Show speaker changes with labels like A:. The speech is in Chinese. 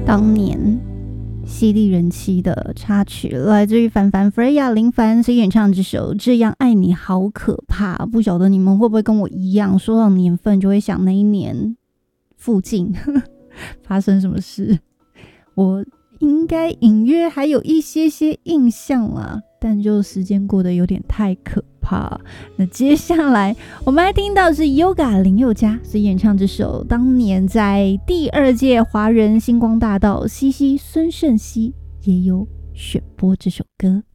A: 当年犀利人妻的插曲，来自于凡凡 Freya 林凡所演唱这首《这样爱你好可怕》。不晓得你们会不会跟我一样，说到年份就会想那一年附近发生什么事。我应该隐约还有一些印象啦，但就时间过得有点太可怕。那接下来我们来听到是 Yoga 林宥嘉所演唱这首当年在第2届华人星光大道，西西孙盛熙也有选播这首歌。